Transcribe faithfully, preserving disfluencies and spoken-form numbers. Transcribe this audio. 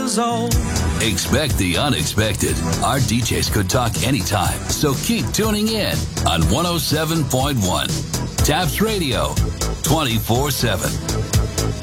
years old. Expect the unexpected. Our D Js could talk anytime, so keep tuning in on one oh seven point one. Taps Radio, twenty-four seven.